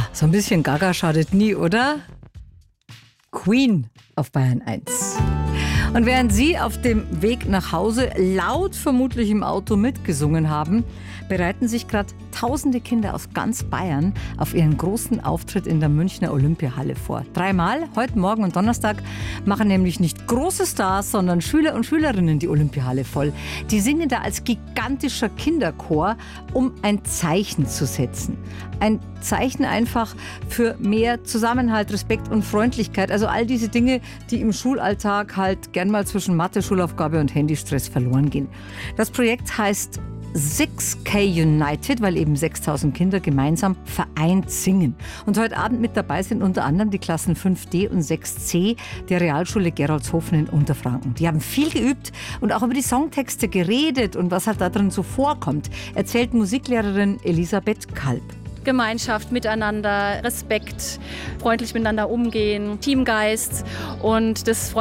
So ein bisschen Gaga schadet nie, oder? Queen auf Bayern 1. Und während Sie auf dem Weg nach Hause laut vermutlich im Auto mitgesungen haben, bereiten sich gerade tausende Kinder aus ganz Bayern auf ihren großen Auftritt in der Münchner Olympiahalle vor. 3-mal, heute Morgen und Donnerstag, machen nämlich nicht große Stars, sondern Schüler und Schülerinnen die Olympiahalle voll. Die singen da als gigantischer Kinderchor, um ein Zeichen zu setzen. Ein Zeichen einfach für mehr Zusammenhalt, Respekt und Freundlichkeit. Also all diese Dinge, die im Schulalltag halt gern mal zwischen Mathe, Schulaufgabe und Handystress verloren gehen. Das Projekt heißt 6K United, weil eben 6000 Kinder gemeinsam vereint singen. Und heute Abend mit dabei sind unter anderem die Klassen 5D und 6C der Realschule Geroldshofen in Unterfranken. Die haben viel geübt und auch über die Songtexte geredet und was halt da drin so vorkommt, erzählt Musiklehrerin Elisabeth Kalb. Gemeinschaft, Miteinander, Respekt, freundlich miteinander umgehen, Teamgeist und das